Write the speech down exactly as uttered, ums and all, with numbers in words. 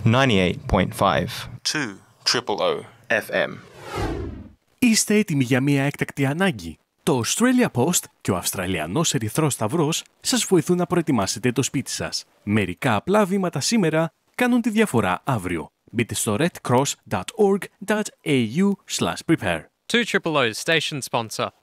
ninety-eight point five. two triple O F M. Είστε έτοιμοι για μια έκτακτη ανάγκη? Το Australia Post και ο Αυστραλιανός Ερυθρός Σταυρός σας βοηθούν να προετοιμάσετε το σπίτι σας. Μερικά απλά βήματα σήμερα κάνουν τη διαφορά αύριο. Μπείτε στο redcross dot org dot a u slash prepare. two O's station sponsor.